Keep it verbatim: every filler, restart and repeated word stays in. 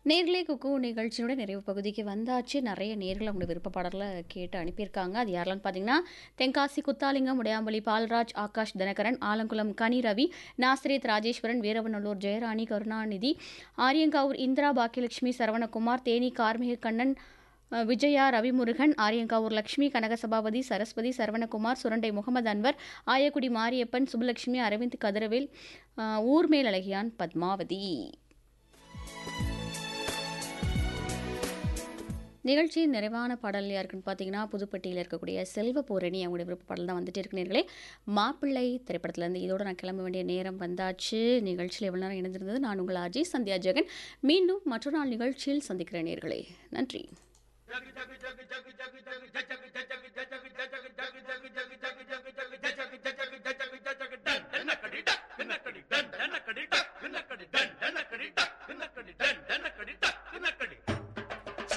நேர்களே குக்கு நிகழ்ச்சியோட நிறைவு பகுதிக்கு வந்தாச்சு. நிறைய நேர்கள் அவங்களோட விருப்ப பாடல்களை கேட்டு அனுப்பியிருக்காங்க. அது யாரெல்லாம் பார்த்தீங்கன்னா, தென்காசி குத்தாலிங்கம், உடையாம்பலி பால்ராஜ், ஆகாஷ் தினகரன், ஆலங்குளம் கனி ரவி, நாசிரியத் ராஜேஸ்வரன், வீரவநல்லூர் ஜெயராணி, கருணாநிதி, ஆரியங்காவூர் இந்திரா, பாக்கியலட்சுமி, சரவணகுமார், தேனி கார்மிக கண்ணன், அஹ், விஜயா, ரவிமுருகன், ஆரியங்காவூர் லட்சுமி, கனகசபாபதி, சரஸ்வதி, சரவணகுமார், சுரண்டை முகமது அன்வர், ஆயக்குடி மாரியப்பன், சுப்புலட்சுமி, அரவிந்த் கதிரவேல், அஹ், ஊர்மேல் அழகியான், பத்மாவதி. நிகழ்ச்சியின் நிறைவான பாடல் யாருக்குன்னு பார்த்தீங்கன்னா, புதுப்பட்டியில் இருக்கக்கூடிய செல்வ பூரணி அவங்களுடைய விருப்ப பாடல் தான் வந்துட்டு இருக்கு நேர்களே. மாப்பிள்ளை திரைப்படத்துலேருந்து இதோட நான் கிளம்ப வேண்டிய நேரம் வந்தாச்சு. நிகழ்ச்சியில் எவ்வளோ நேரம் இணைந்திருந்தது நான் உங்கள் அஜய் சந்தியா ஜெகன். மீண்டும் மற்றொரு நாள் நிகழ்ச்சியில் சந்திக்கிற நேர்களே. நன்றி.